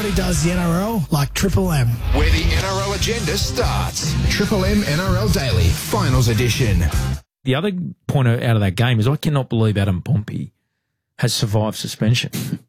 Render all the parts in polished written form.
Nobody does the NRL like Triple M. Where the NRL agenda starts. Triple M NRL Daily, Finals Edition. The other point out of that game is I cannot believe Adam Pompey has survived suspension.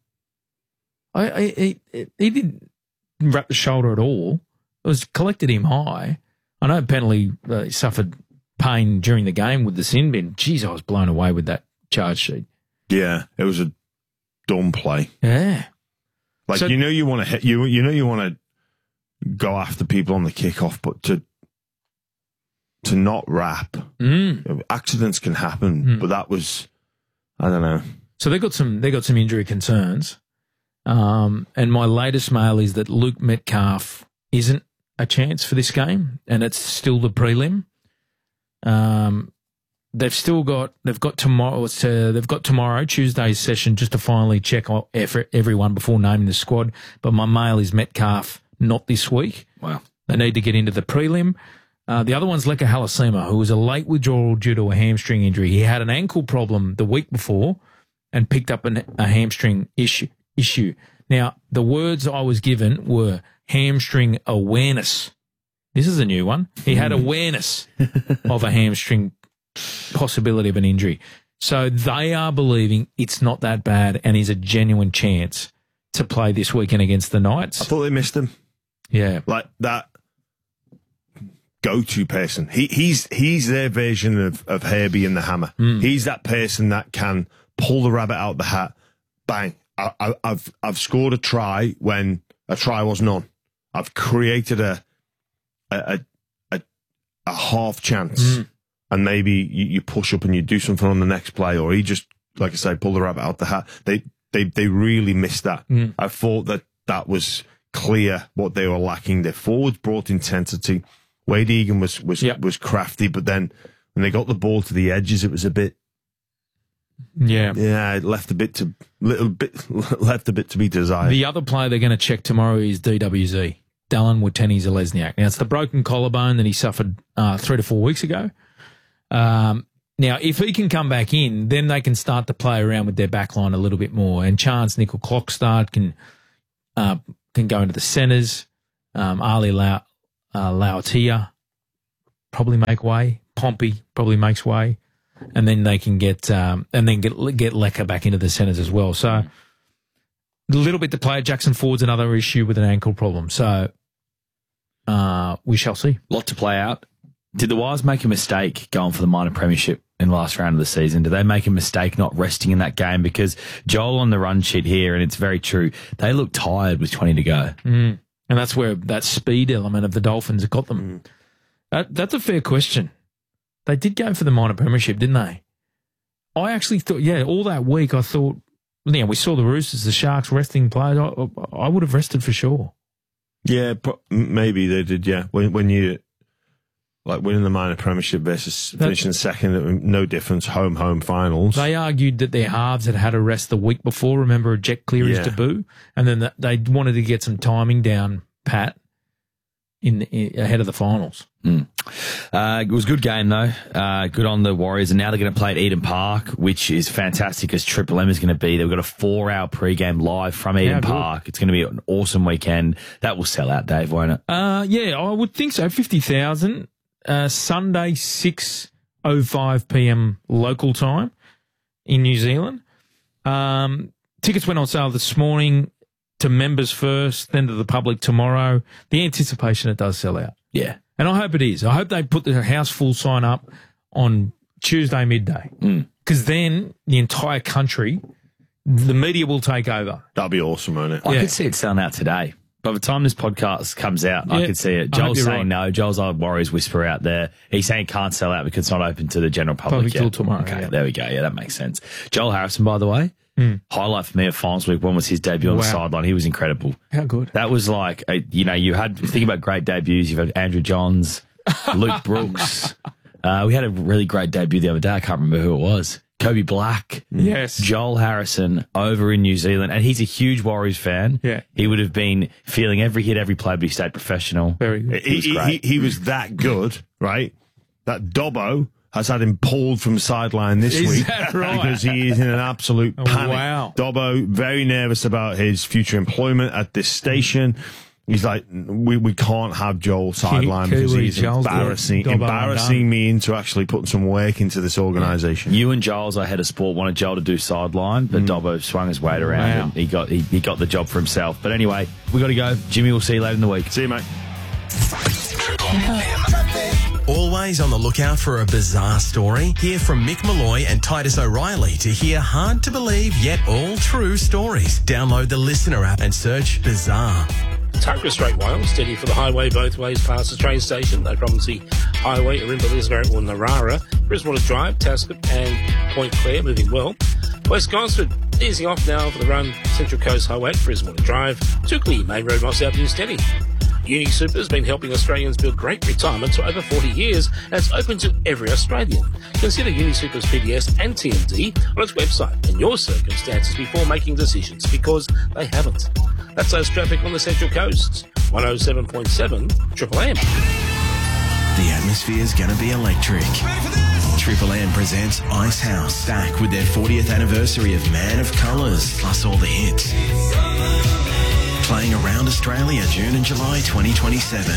He didn't wrap the shoulder at all. It was collected him high. I know penalty suffered pain during the game with the sin bin. Jeez, I was blown away with that charge sheet. Yeah, it was a dumb play. Yeah. Like, So- you want to hit, you want to go after people on the kickoff, but to not wrap. Accidents can happen, but that was, I don't know. So they got some injury concerns. And my latest mail is that Luke Metcalf isn't a chance for this game, and it's still the prelim. They've got tomorrow, Tuesday's session, just to finally check everyone before naming the squad. But my mail is Metcalf not this week. Wow. They need to get into the prelim. The other one's Leka Halasima, who was a late withdrawal due to a hamstring injury. He had an ankle problem the week before and picked up a hamstring issue. Now, the words I was given were hamstring awareness. This is a new one. He had awareness of a hamstring possibility of an injury. So they are believing it's not that bad and he's a genuine chance to play this weekend against the Knights. I thought they missed him. Yeah. Like that go-to person. He's their version of Herbie and the Hammer. He's that person that can pull the rabbit out the hat. Bang. I've scored a try when a try was none. I've created a half chance, and maybe you push up and you do something on the next play, or he just, like I say, pull the rabbit out the hat. They really missed that. I thought that was clear what they were lacking. Their forwards brought intensity. Wade Egan was crafty, but then when they got the ball to the edges, it was a bit. Yeah, it left a bit to be desired. The other player they're going to check tomorrow is DWZ, Dallin Watene-Zelezniak. Now, it's the broken collarbone that he suffered 3 to 4 weeks ago. Now, if he can come back in, then they can start to play around with their backline a little bit more. And Chance Nickel-Klokstad can go into the centres. Ali Lautia probably make way. Pompey probably makes way. And then they can get Leka back into the centres as well. So a little bit to play. Jackson Ford's another issue with an ankle problem. So we shall see. Lot to play out. Did the Wires make a mistake going for the minor premiership in the last round of the season? Did they make a mistake not resting in that game? Because Joel on the run sheet here, and it's very true, they look tired with 20 to go. And that's where that speed element of the Dolphins got them. That's a fair question. They did go for the minor premiership, didn't they? I actually thought, all that week I thought, we saw the Roosters, the Sharks resting players. I would have rested for sure. Yeah, maybe they did, yeah. When you, like, winning the minor premiership versus finishing second, no difference, home finals. They argued that their halves had a rest the week before, remember Jack Cleary's debut? And then they wanted to get some timing down, Pat, ahead of the finals. It was a good game, though. Good on the Warriors. And now they're going to play at Eden Park, which is fantastic, as Triple M is going to be. They've got a 4-hour pre-game live from Eden Park. It's going to be an awesome weekend. That will sell out, Dave, won't it? Yeah, I would think so. 50,000. Sunday, 6:05 p.m. local time in New Zealand. Tickets went on sale this morning to members first, then to the public tomorrow. The anticipation it does sell out. Yeah. And I hope it is. I hope they put the house full sign up on Tuesday midday. Because then the entire country, the media will take over. That'll be awesome, won't it? I could see it selling out today. By the time this podcast comes out, I could see it. Joel's saying no. Joel's our Warriors whisperer out there. He's saying it can't sell out because it's not open to the general public yet. Till tomorrow. Okay, there we go. Yeah, that makes sense. Joel Harrison, by the way, highlight for me of Finals Week 1 was his debut on the sideline. He was incredible. How good. That was like, think about great debuts. You've had Andrew Johns, Luke Brooks. We had a really great debut the other day. I can't remember who it was. Kobe Black. Yes. Joel Harrison over in New Zealand. And he's a huge Warriors fan. Yeah. He would have been feeling every hit, every play, but he stayed professional. Very good. He was that good, right? That Dobbo has had him pulled from sideline this Is week that right? because he is in an absolute panic. Wow. Dobbo, very nervous about his future employment at this station. He's like, we can't have Joel sideline because Kiwi he's Joel's embarrassing Dobbo me into actually putting some work into this organisation. You and Giles, our head of sport, wanted Joel to do sideline, but Dobbo swung his weight around Wow. and he got the job for himself. But anyway, we got to go. Jimmy, we'll see you later in the week. See you, mate. Always on the lookout for a bizarre story? Hear from Mick Malloy and Titus O'Reilly to hear hard to believe yet all true stories. Download the Listener app and search Bizarre. Tuggerah Straight Wales, steady for the highway both ways past the train station. No problems the highway, Ourimbah, Lismore or Narara. Briswater Drive, Tascott and Point Clare moving well. West Gosford easing off now for the run. Central Coast Highway at Briswater Drive. Tukley Main Road Moss Avenue steady. UniSuper has been helping Australians build great retirement for over 40 years and it's open to every Australian. Consider UniSuper's PDS and TMD on its website and your circumstances before making decisions because they haven't. That's those traffic on the Central Coast. 107.7 Triple M. The atmosphere's gonna be electric. Triple M presents Ice House Stack with their 40th anniversary of Man of Colours, plus all the hits. Playing around Australia June and July 2027.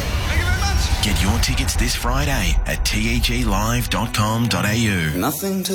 Get your tickets this Friday at teglive.com.au. Nothing to